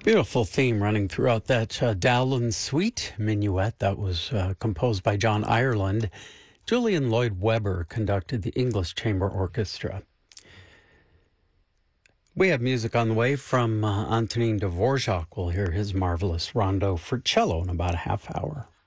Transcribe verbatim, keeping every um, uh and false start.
Beautiful theme running throughout that uh, Dowland Suite Minuet that was uh, composed by John Ireland. Julian Lloyd Webber conducted the English Chamber Orchestra. We have music on the way from uh, Antonin Dvorak. We'll hear his marvelous rondo for cello in about a half hour.